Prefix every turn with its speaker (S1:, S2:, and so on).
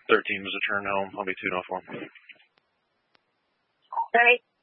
S1: 13 was a turn home. I'll be 2-0 for him.
S2: All right.